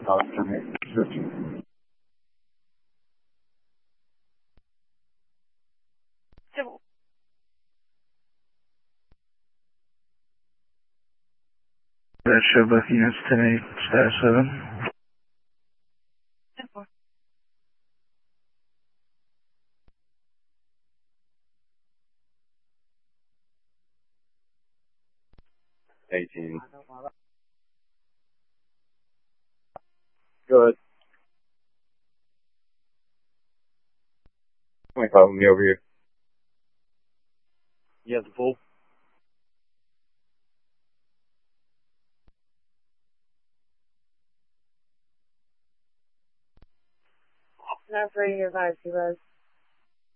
That show both units 10-8, status 7. 10-4. 18. Good. 25 with me over here. You have the full? Not for your vibes, he was.